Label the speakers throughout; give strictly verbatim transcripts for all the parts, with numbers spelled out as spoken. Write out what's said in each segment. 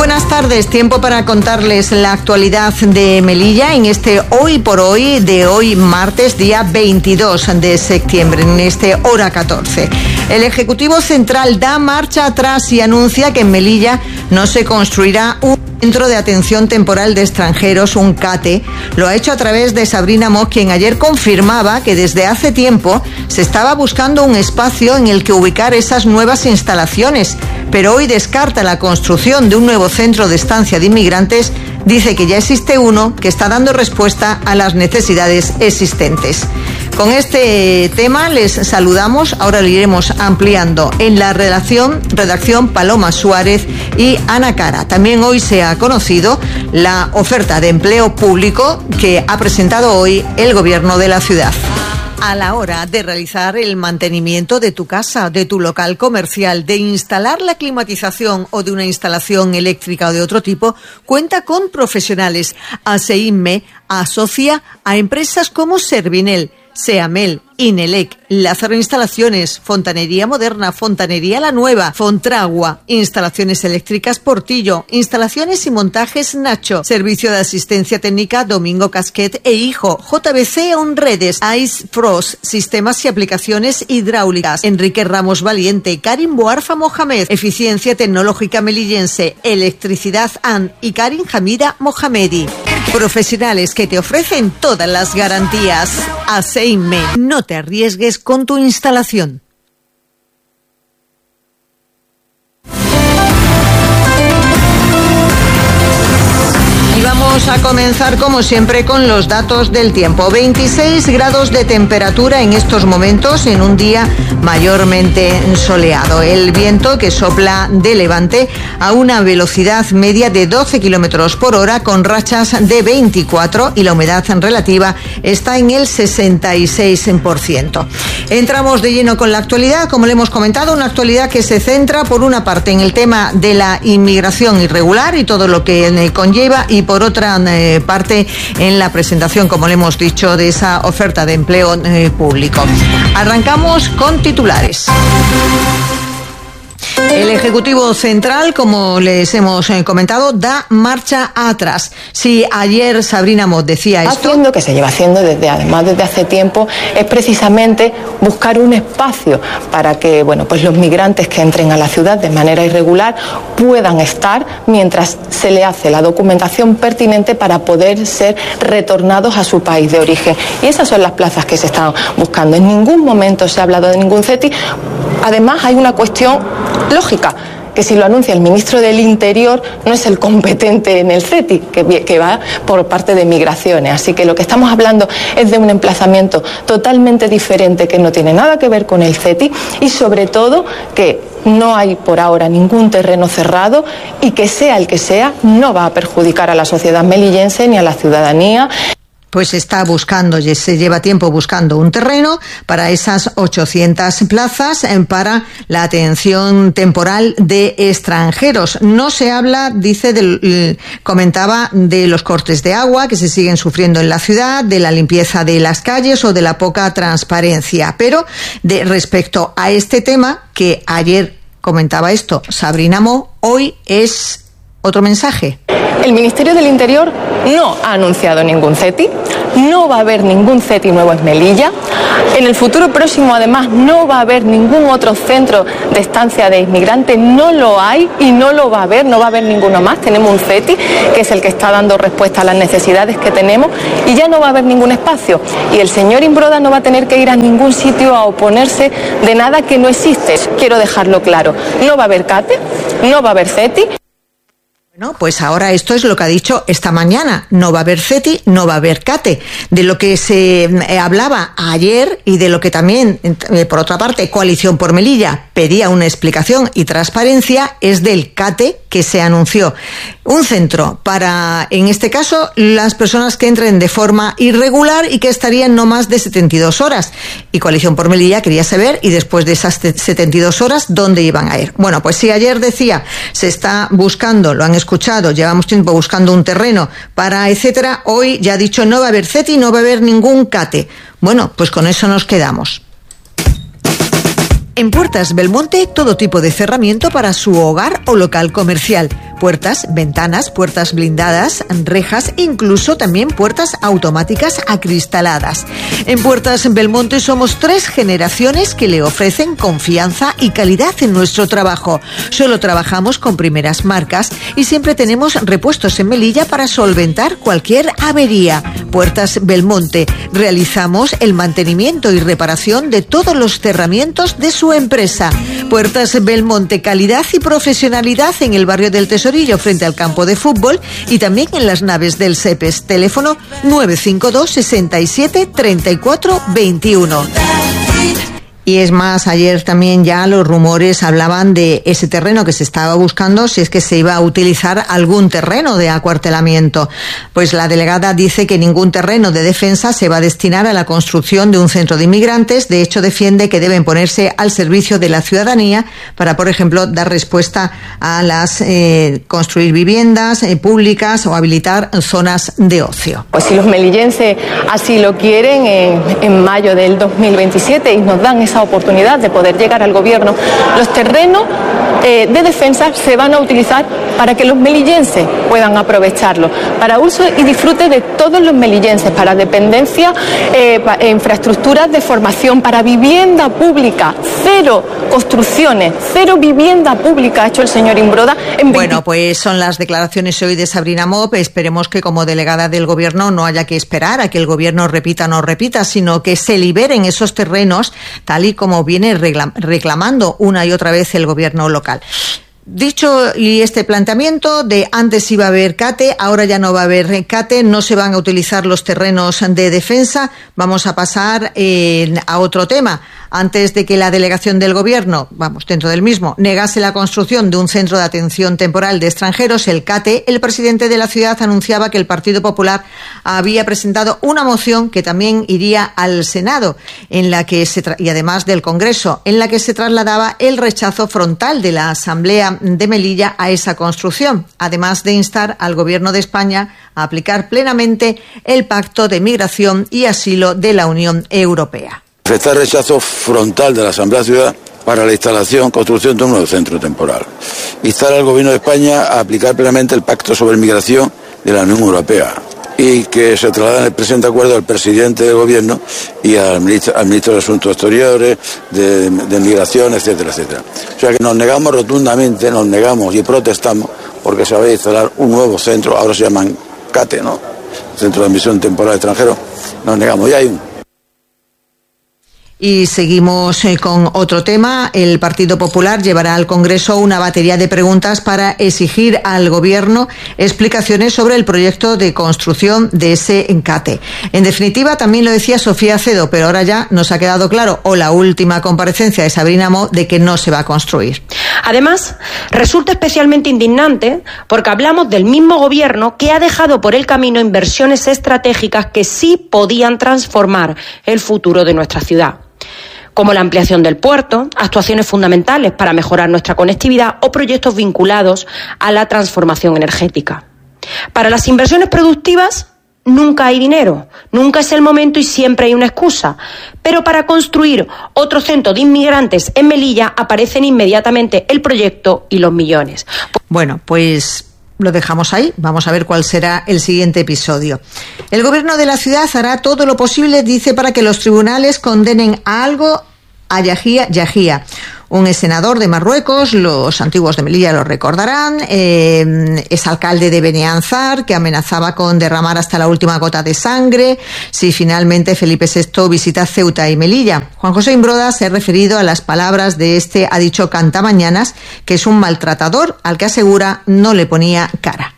Speaker 1: Buenas tardes, tiempo para contarles la actualidad de Melilla en este Hoy por Hoy de hoy martes, día veintidós de septiembre, en este hora catorce. El Ejecutivo Central da marcha atrás y anuncia que en Melilla no se construirá un Centro de Atención Temporal de Extranjeros, un CATE. Lo ha hecho a través de Sabrina Moz, quien ayer confirmaba que desde hace tiempo se estaba buscando un espacio en el que ubicar esas nuevas instalaciones, pero hoy descarta la construcción de un nuevo centro de estancia de inmigrantes. Dice que ya existe uno que está dando respuesta a las necesidades existentes. Con este tema les saludamos, ahora lo iremos ampliando. En la redacción, redacción Paloma Suárez y Ana Cara. También hoy se ha conocido la oferta de empleo público que ha presentado hoy el Gobierno de la ciudad. A la hora de realizar el mantenimiento de tu casa, de tu local comercial, de instalar la climatización o de una instalación eléctrica o de otro tipo, cuenta con profesionales. ASEINME asocia a empresas como Servinel, Seamel, Inelec, Lázaro Instalaciones, Fontanería Moderna, Fontanería La Nueva, Fontragua, Instalaciones Eléctricas Portillo, Instalaciones y Montajes Nacho, Servicio de Asistencia Técnica Domingo Casquet e Hijo, J B C Onredes, Ice Frost, Sistemas y Aplicaciones Hidráulicas, Enrique Ramos Valiente, Karim Boarfa Mohamed, Eficiencia Tecnológica Melillense, Electricidad A N y Karim Hamida Mohamedi. Profesionales que te ofrecen todas las garantías. ASEINME, no te arriesgues con tu instalación. Y vamos a comenzar como siempre con los datos del tiempo. veintiséis grados de temperatura en estos momentos en un día mayormente soleado. El viento que sopla de levante a una velocidad media de doce kilómetros por hora con rachas de veinticuatro y la humedad relativa está en el sesenta y seis por ciento. Entramos de lleno con la actualidad, como le hemos comentado, una actualidad que se centra por una parte en el tema de la inmigración irregular y todo lo que conlleva, y por otra eh, parte en la presentación, como le hemos dicho, de esa oferta de empleo eh, público. Arrancamos con titulares. El Ejecutivo Central, como les hemos comentado, da marcha atrás. Si ayer Sabrina Moz decía esto...
Speaker 2: Haciendo, que se lleva haciendo desde, además desde hace tiempo, es precisamente buscar un espacio para que, bueno, pues los migrantes que entren a la ciudad de manera irregular puedan estar mientras se le hace la documentación pertinente para poder ser retornados a su país de origen. Y esas son las plazas que se están buscando. En ningún momento se ha hablado de ningún CETI. Además, hay una cuestión lógica, que si lo anuncia el ministro del Interior no es el competente en el CETI, que, que va por parte de Migraciones. Así que lo que estamos hablando es de un emplazamiento totalmente diferente que no tiene nada que ver con el CETI y sobre todo que no hay por ahora ningún terreno cerrado y que sea el que sea no va a perjudicar a la sociedad melillense ni a la ciudadanía.
Speaker 1: Pues está buscando, se lleva tiempo buscando un terreno para esas ochocientas plazas para la atención temporal de extranjeros. No se habla, dice, del, comentaba de los cortes de agua que se siguen sufriendo en la ciudad, de la limpieza de las calles o de la poca transparencia. Pero de respecto a este tema, que ayer comentaba esto Sabrina Moz, hoy es otro mensaje.
Speaker 2: El Ministerio del Interior no ha anunciado ningún CETI, no va a haber ningún CETI nuevo en Melilla. En el futuro próximo, además, no va a haber ningún otro centro de estancia de inmigrantes, no lo hay y no lo va a haber, no va a haber ninguno más. Tenemos un CETI, que es el que está dando respuesta a las necesidades que tenemos, y ya no va a haber ningún espacio. Y el señor Imbroda no va a tener que ir a ningún sitio a oponerse de nada que no existe. Quiero dejarlo claro, no va a haber CATE, no va a haber CETI.
Speaker 1: No, pues ahora esto es lo que ha dicho esta mañana. No va a haber CETI, no va a haber CATE. De lo que se eh, hablaba ayer y de lo que también, eh, por otra parte, Coalición por Melilla pedía una explicación y transparencia es del CATE que se anunció. Un centro para, en este caso, las personas que entren de forma irregular y que estarían no más de setenta y dos horas. Y Coalición por Melilla quería saber, y después de esas setenta y dos horas, ¿dónde iban a ir? Bueno, pues si ayer decía, se está buscando, lo han escuchado, llevamos tiempo buscando un terreno para etcétera, hoy ya ha dicho no va a haber CETI, no va a haber ningún CATE. Bueno, pues con eso nos quedamos. En Puertas Belmonte, todo tipo de cerramiento para su hogar o local comercial. puertas, ventanas, puertas blindadas, rejas, incluso también puertas automáticas acristaladas. En Puertas Belmonte somos tres generaciones que le ofrecen confianza y calidad en nuestro trabajo. Solo trabajamos con primeras marcas y siempre tenemos repuestos en Melilla para solventar cualquier avería. Puertas Belmonte. Realizamos el mantenimiento y reparación de todos los cerramientos de su empresa. Puertas Belmonte, calidad y profesionalidad en el barrio del Tesorillo frente al campo de fútbol y también en las naves del SEPES. Teléfono nueve cinco dos, sesenta y siete, treinta y cuatro, veintiuno. Y es más, ayer también ya los rumores hablaban de ese terreno que se estaba buscando, si es que se iba a utilizar algún terreno de acuartelamiento. Pues la delegada dice que ningún terreno de defensa se va a destinar a la construcción de un centro de inmigrantes. De hecho, defiende que deben ponerse al servicio de la ciudadanía para, por ejemplo, dar respuesta a las eh, construir viviendas eh, públicas o habilitar zonas de ocio.
Speaker 2: Pues si los melillenses así lo quieren, en, en mayo del dos mil veintisiete y nos dan esa oportunidad de poder llegar al gobierno, los terrenos eh, de defensa se van a utilizar para que los melillenses puedan aprovecharlo, para uso y disfrute de todos los melillenses, para dependencia, eh, para infraestructuras de formación, para vivienda pública, cero construcciones, cero vivienda pública ha hecho el señor Imbroda. En
Speaker 1: Bueno, pues son las declaraciones hoy de Sabrina Mopp. Esperemos que como delegada del gobierno no haya que esperar a que el gobierno repita o no repita, sino que se liberen esos terrenos tal y como viene reclamando una y otra vez el gobierno local. Dicho y este planteamiento de antes iba a haber CATE, ahora ya no va a haber CATE, no se van a utilizar los terrenos de defensa, vamos a pasar eh, a otro tema. Antes de que la delegación del gobierno, vamos, dentro del mismo, negase la construcción de un centro de atención temporal de extranjeros, el CATE, el presidente de la ciudad anunciaba que el Partido Popular había presentado una moción que también iría al Senado, en la que se tra- y además del Congreso, en la que se trasladaba el rechazo frontal de la Asamblea de Melilla a esa construcción, además de instar al Gobierno de España a aplicar plenamente el Pacto de Migración y Asilo de la Unión Europea.
Speaker 3: Está el rechazo frontal de la Asamblea Ciudad para la instalación, construcción de un nuevo centro temporal. Instar al Gobierno de España a aplicar plenamente el Pacto sobre Migración de la Unión Europea y que se traslade el presente acuerdo al presidente del Gobierno y al ministro, al ministro de Asuntos Exteriores, de, de Migración, etcétera, etcétera. O sea que nos negamos rotundamente, nos negamos y protestamos porque se va a instalar un nuevo centro, ahora se llaman CATE, ¿no? Centro de Admisión Temporal de Extranjeros. Nos negamos, ya hay un.
Speaker 1: Y seguimos eh, con otro tema. El Partido Popular llevará al Congreso una batería de preguntas para exigir al Gobierno explicaciones sobre el proyecto de construcción de ese CATE. En definitiva, también lo decía Sofía Acedo, pero ahora ya nos ha quedado claro, o la última comparecencia de Sabrina Mopp, de que no se va a construir.
Speaker 4: Además, resulta especialmente indignante porque hablamos del mismo Gobierno que ha dejado por el camino inversiones estratégicas que sí podían transformar el futuro de nuestra ciudad, como la ampliación del puerto, actuaciones fundamentales para mejorar nuestra conectividad o proyectos vinculados a la transformación energética. Para las inversiones productivas nunca hay dinero, nunca es el momento y siempre hay una excusa. Pero para construir otro centro de inmigrantes en Melilla aparecen inmediatamente el proyecto y los millones.
Speaker 1: Bueno, pues lo dejamos ahí. Vamos a ver cuál será el siguiente episodio. El gobierno de la ciudad hará todo lo posible, dice, para que los tribunales condenen a algo a Yahia Yahia, un senador de Marruecos. Los antiguos de Melilla lo recordarán. Eh, es alcalde de Beneanzar, que amenazaba con derramar hasta la última gota de sangre si finalmente Felipe sexto visita Ceuta y Melilla. Juan José Imbroda se ha referido a las palabras de este, ha dicho cantamañanas, que es un maltratador al que asegura no le ponía cara.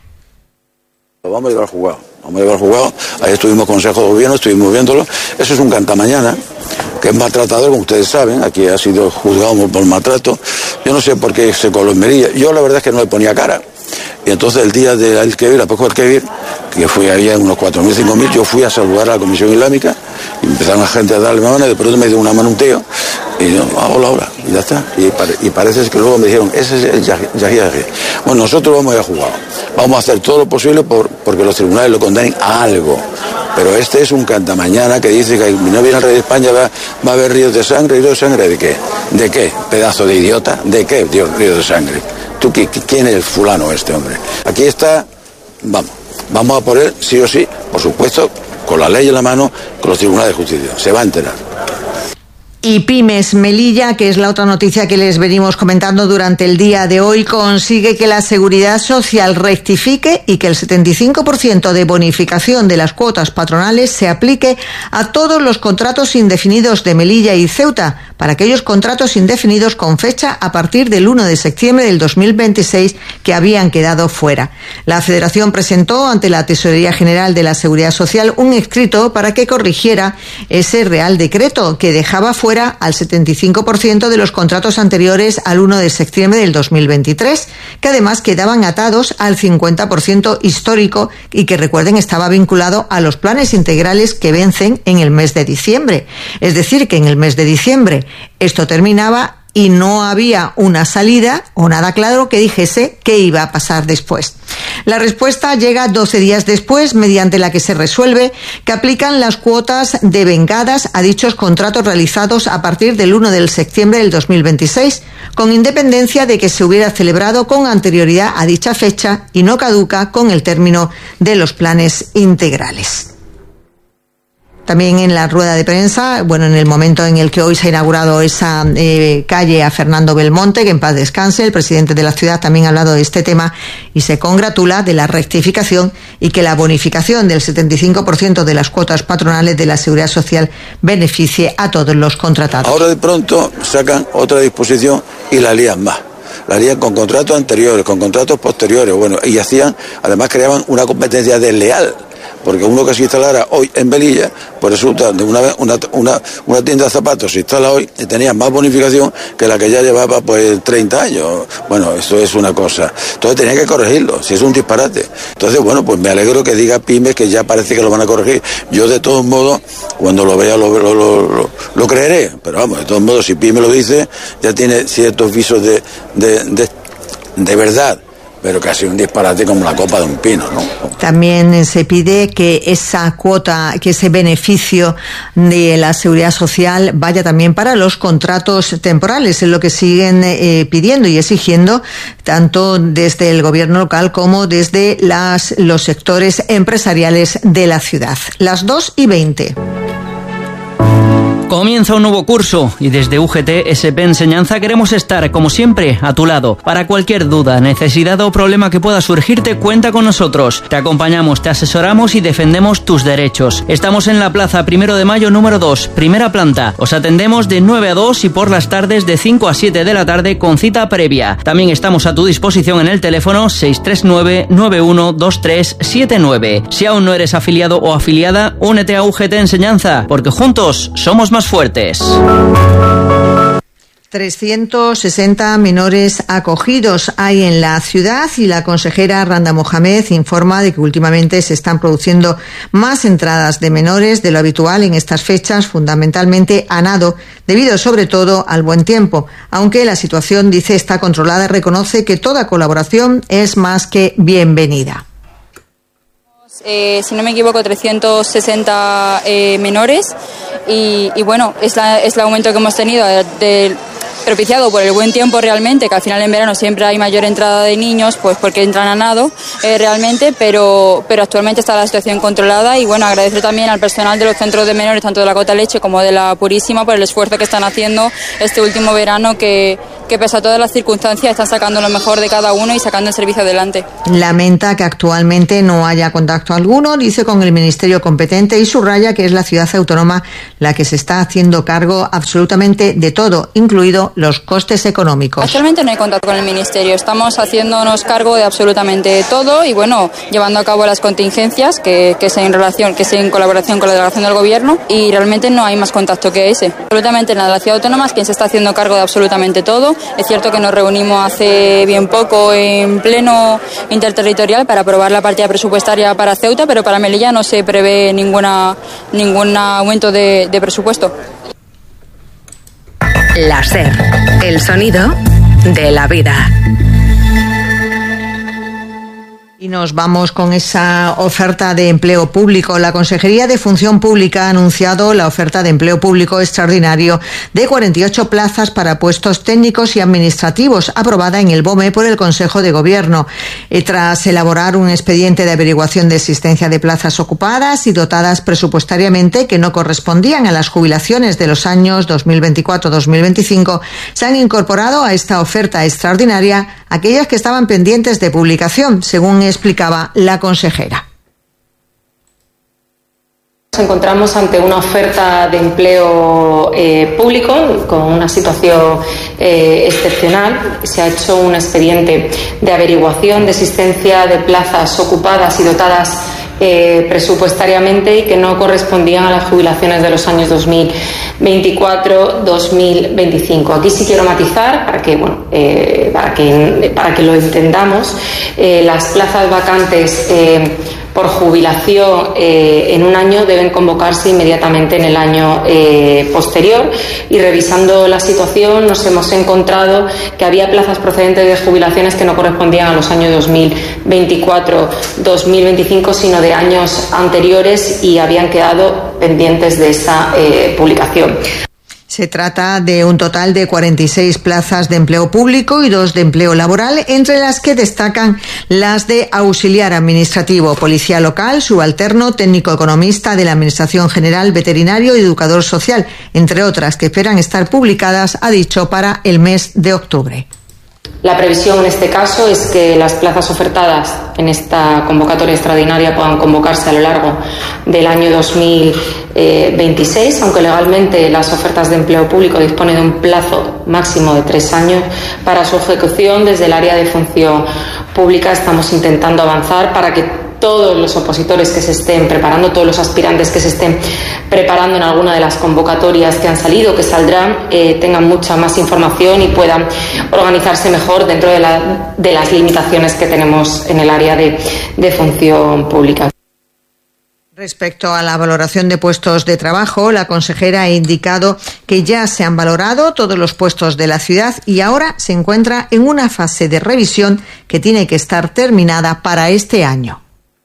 Speaker 3: Lo vamos a llevar al juzgado, vamos a llevar al juzgado. Ahí estuvimos Consejo de Gobierno, estuvimos viéndolo. Eso es un cantamañana, que es maltratador, como ustedes saben. Aquí ha sido juzgado por maltrato. Yo no sé por qué se coló en Melilla. Yo la verdad es que no le ponía cara. Y entonces el día de Al-Kebir, la Pascua Al-Kebir, que fue ahí unos cuatro mil, cinco mil, yo fui a saludar a la Comisión Islámica y empezaron la gente a darle mano y de pronto me dio una mano un tío y yo, ah, hola, hola, y ya está. Y, pare, y parece que luego me dijeron, ese es el Yahia Yahia. Bueno, nosotros vamos a ir a jugar. Vamos a hacer todo lo posible por, porque los tribunales lo condenen a algo. Pero este es un cantamañana que dice que no viene el rey de España, va, va a haber ríos de sangre. ¿Ríos de sangre de qué? ¿De qué? Pedazo de idiota. ¿De qué, Dios, ríos de sangre? ¿tú quién es el fulano este hombre? Aquí está, vamos, vamos a poner sí o sí, por supuesto, con la ley en la mano, con los tribunales de justicia. Se va a enterar.
Speaker 1: Y Pymes Melilla, que es la otra noticia que les venimos comentando durante el día de hoy, consigue que la Seguridad Social rectifique y que el setenta y cinco por ciento de bonificación de las cuotas patronales se aplique a todos los contratos indefinidos de Melilla y Ceuta, para aquellos contratos indefinidos con fecha a partir del uno de septiembre del dos mil veintiséis que habían quedado fuera. La Federación presentó ante la Tesorería General de la Seguridad Social un escrito para que corrigiera ese Real Decreto que dejaba fuera al setenta y cinco por ciento de los contratos anteriores al uno de septiembre del dos mil veintitrés, que además quedaban atados al cincuenta por ciento histórico y que, recuerden, estaba vinculado a los planes integrales que vencen en el mes de diciembre. Es decir, que en el mes de diciembre esto terminaba y no había una salida o nada claro que dijese qué iba a pasar después. La respuesta llega doce días después, mediante la que se resuelve que aplican las cuotas devengadas a dichos contratos realizados a partir del uno de septiembre del dos mil veintiséis, con independencia de que se hubiera celebrado con anterioridad a dicha fecha y no caduca con el término de los planes integrales. También en la rueda de prensa, bueno, en el momento en el que hoy se ha inaugurado esa eh, calle a Fernando Belmonte, que en paz descanse, el presidente de la ciudad también ha hablado de este tema y se congratula de la rectificación y que la bonificación del setenta y cinco por ciento de las cuotas patronales de la Seguridad Social beneficie a todos los contratados.
Speaker 3: Ahora de pronto sacan otra disposición y la lían más. La lían con contratos anteriores, con contratos posteriores, bueno, y hacían, además creaban una competencia desleal. Porque uno que se instalara hoy en Melilla, pues resulta de una, una, una, una tienda de zapatos se instala hoy y tenía más bonificación que la que ya llevaba pues treinta años. Bueno, esto es una cosa. Entonces tenía que corregirlo, si es un disparate. Entonces, bueno, pues me alegro que diga Pymes que ya parece que lo van a corregir. Yo de todos modos, cuando lo vea lo, lo, lo, lo, lo creeré. Pero vamos, de todos modos, si Pymes lo dice, ya tiene ciertos visos de, de, de, de verdad. Pero casi un disparate como la copa de un pino, ¿no?
Speaker 1: También se pide que esa cuota, que ese beneficio de la Seguridad Social vaya también para los contratos temporales, es lo que siguen eh, pidiendo y exigiendo tanto desde el gobierno local como desde las, los sectores empresariales de la ciudad. Las dos y veinte.
Speaker 5: Comienza un nuevo curso y desde U G T S P Enseñanza queremos estar, como siempre, a tu lado. Para cualquier duda, necesidad o problema que pueda surgirte, cuenta con nosotros. Te acompañamos, te asesoramos y defendemos tus derechos. Estamos en la Plaza Primero de Mayo número dos, primera planta. Os atendemos de nueve a dos y por las tardes de cinco a siete de la tarde con cita previa. También estamos a tu disposición en el teléfono seis tres nueve, nueve uno dos tres siete nueve. Si aún no eres afiliado o afiliada, únete a U G T Enseñanza, porque juntos somos más fuertes.
Speaker 1: trescientos sesenta menores acogidos hay en la ciudad y la consejera Randa Mohamed informa de que últimamente se están produciendo más entradas de menores de lo habitual en estas fechas, fundamentalmente a nado, debido sobre todo al buen tiempo. Aunque la situación, dice, está controlada, reconoce que toda colaboración es más que bienvenida.
Speaker 6: Eh, si no me equivoco, trescientos sesenta eh, menores y, y bueno, es, la, es el aumento que hemos tenido de, de, propiciado por el buen tiempo realmente, que al final en verano siempre hay mayor entrada de niños, pues porque entran a nado eh, realmente, pero, pero actualmente está la situación controlada y bueno, agradecer también al personal de los centros de menores, tanto de la Cota Leche como de la Purísima, por el esfuerzo que están haciendo este último verano, que, que pese a todas las circunstancias están sacando lo mejor de cada uno y sacando el servicio adelante.
Speaker 1: Lamenta que actualmente no haya contacto alguno, dice, con el ministerio competente y subraya que es la ciudad autónoma la que se está haciendo cargo absolutamente de todo, incluido los costes económicos.
Speaker 6: Actualmente no hay contacto con el ministerio, estamos haciéndonos cargo de absolutamente todo y bueno, llevando a cabo las contingencias que, que se en relación, que se en colaboración con la delegación del gobierno, y realmente no hay más contacto que ese. Absolutamente nada, la ciudad autónoma es quien se está haciendo cargo de absolutamente todo. Es cierto que nos reunimos hace bien poco en pleno interterritorial para aprobar la partida presupuestaria para Ceuta, pero para Melilla no se prevé ninguna, ningún aumento de, de presupuesto.
Speaker 7: La SER, el sonido de la vida.
Speaker 1: Y Nos vamos con esa oferta de empleo público. La Consejería de Función Pública ha anunciado la oferta de empleo público extraordinario de cuarenta y ocho plazas para puestos técnicos y administrativos, aprobada en el BOME por el Consejo de Gobierno. Y tras elaborar un expediente de averiguación de existencia de plazas ocupadas y dotadas presupuestariamente que no correspondían a las jubilaciones de los años dos mil veinticuatro dos mil veinticinco, se han incorporado a esta oferta extraordinaria aquellas que estaban pendientes de publicación, según explicaba la consejera.
Speaker 2: Nos encontramos ante una oferta de empleo eh, público con una situación eh, excepcional. Se ha hecho un expediente de averiguación de existencia de plazas ocupadas y dotadas Eh, presupuestariamente y que no correspondían a las jubilaciones de los años dos mil veinticuatro dos mil veinticinco. Aquí sí quiero matizar para que, bueno, eh, para que, para que lo entendamos. Eh, las plazas vacantes eh, por jubilación eh, en un año deben convocarse inmediatamente en el año eh, posterior, y revisando la situación nos hemos encontrado que había plazas procedentes de jubilaciones que no correspondían a los años dos mil veinticuatro dos mil veinticinco, sino de años anteriores, y habían quedado pendientes de esa eh, publicación.
Speaker 1: Se trata de un total de cuarenta y seis plazas de empleo público y dos de empleo laboral, entre las que destacan las de auxiliar administrativo, policía local, subalterno, técnico economista de la Administración General, veterinario y educador social, entre otras que esperan estar publicadas, ha dicho, para el mes de octubre.
Speaker 2: La previsión en este caso es que las plazas ofertadas en esta convocatoria extraordinaria puedan convocarse a lo largo del año dos mil veintiséis, aunque legalmente las ofertas de empleo público disponen de un plazo máximo de tres años para su ejecución. Desde el área de función pública estamos intentando avanzar para que todos los opositores que se estén preparando, todos los aspirantes que se estén preparando en alguna de las convocatorias que han salido, que saldrán, eh, tengan mucha más información y puedan organizarse mejor dentro de, la, de las limitaciones que tenemos en el área de, de función pública.
Speaker 1: Respecto a la valoración de puestos de trabajo, la consejera ha indicado que ya se han valorado todos los puestos de la ciudad y ahora se encuentra en una fase de revisión que tiene que estar terminada para este año.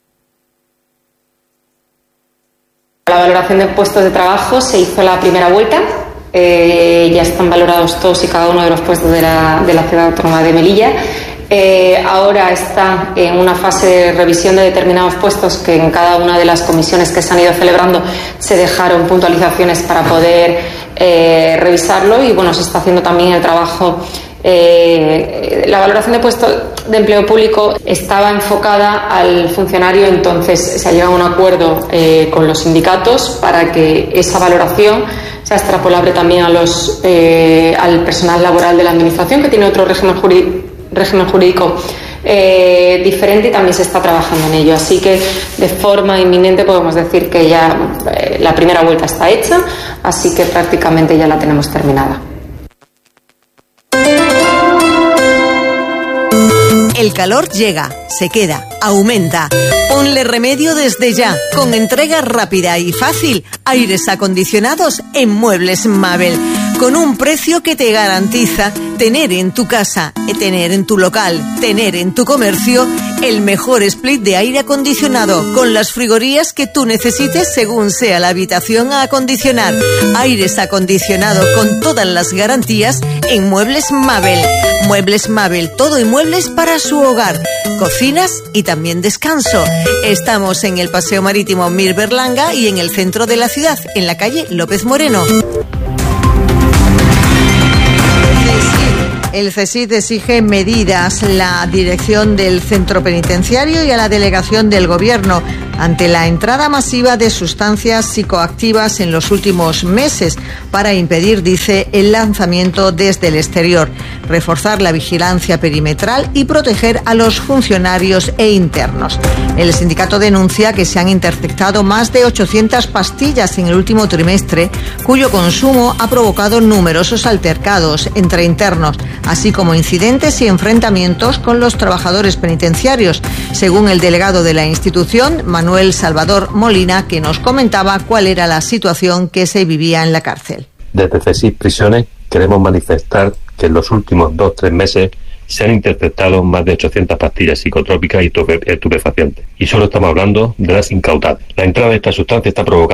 Speaker 2: La valoración de puestos de trabajo se hizo la primera vuelta. Eh, ya están valorados todos y cada uno de los puestos de la, de la ciudad autónoma de Melilla. Eh, ahora está en una fase de revisión de determinados puestos que en cada una de las comisiones que se han ido celebrando se dejaron puntualizaciones para poder eh, revisarlo, y bueno, se está haciendo también el trabajo. Eh, la valoración de puestos de empleo público estaba enfocada al funcionario, entonces se ha llegado a un acuerdo eh, con los sindicatos para que esa valoración sea extrapolable también a los, eh, al personal laboral de la Administración, que tiene otro régimen jurídico, régimen jurídico eh, diferente, y también se está trabajando en ello. Así que de forma inminente podemos decir que ya eh, la primera vuelta está hecha, así que prácticamente ya la tenemos terminada.
Speaker 1: El calor llega, se queda, aumenta. Ponle remedio desde ya, con entrega rápida y fácil. Aires acondicionados en Muebles Mabel, con un precio que te garantiza tener en tu casa, tener en tu local, tener en tu comercio el mejor split de aire acondicionado, con las frigorías que tú necesites según sea la habitación a acondicionar. Aires acondicionados con todas las garantías en Muebles Mabel. Muebles Mabel, todo en muebles para su hogar, cocinas y también descanso. Estamos en el Paseo Marítimo Mir Berlanga y en el centro de la ciudad, en la calle López Moreno. El CSIC exige medidas a la dirección del centro penitenciario y a la delegación del Gobierno ante la entrada masiva de sustancias psicoactivas en los últimos meses para impedir, dice, el lanzamiento desde el exterior, reforzar la vigilancia perimetral y proteger a los funcionarios e internos. El sindicato denuncia que se han interceptado más de ochocientas pastillas en el último trimestre, cuyo consumo ha provocado numerosos altercados entre internos, así como incidentes y enfrentamientos con los trabajadores penitenciarios, según el delegado de la institución, Manuel Salvador Molina, que nos comentaba cuál era la situación que se vivía en la cárcel.
Speaker 7: Desde CSIC Prisiones queremos manifestar que en los últimos dos o tres meses se han interceptado más de ochocientas pastillas psicotrópicas y estupefacientes. Y solo estamos hablando de las incautadas. La entrada de esta sustancia está provocando